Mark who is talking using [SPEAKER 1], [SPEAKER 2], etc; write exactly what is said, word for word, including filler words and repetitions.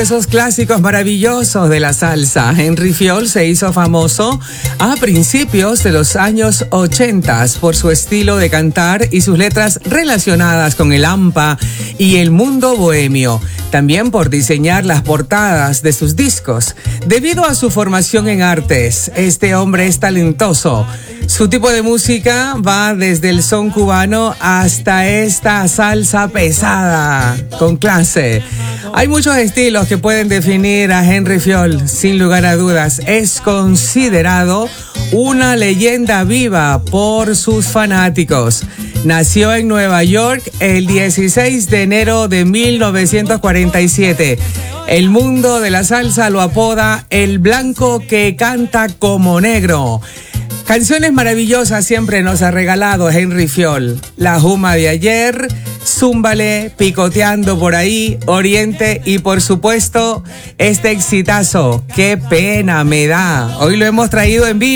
[SPEAKER 1] Esos clásicos maravillosos de la salsa. Henry Fiol se hizo famoso a principios de los años ochenta por su estilo de cantar y sus letras relacionadas con el hampa y el mundo bohemio. También por diseñar las portadas de sus discos. Debido a su formación en artes, este hombre es talentoso. Su tipo de música va desde el son cubano hasta esta salsa pesada, con clase. Hay muchos estilos que pueden definir a Henry Fiol, sin lugar a dudas. Es considerado una leyenda viva por sus fanáticos. Nació en Nueva York el dieciséis de enero de mil novecientos cuarenta y siete. El mundo de la salsa lo apoda el blanco que canta como negro. Canciones maravillosas siempre nos ha regalado Henry Fiol. La Juma de ayer, Zúmbale, Picoteando por ahí, Oriente y por supuesto este exitazo, Qué pena me da. Hoy lo hemos traído en vivo.